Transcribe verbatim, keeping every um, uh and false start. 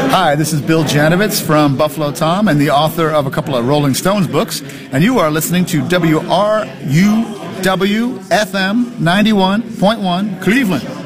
Hi, this is Bill Janovitz from Buffalo Tom and the author of a couple of Rolling Stones books, and you are listening to W R U W F M ninety-one point one Cleveland.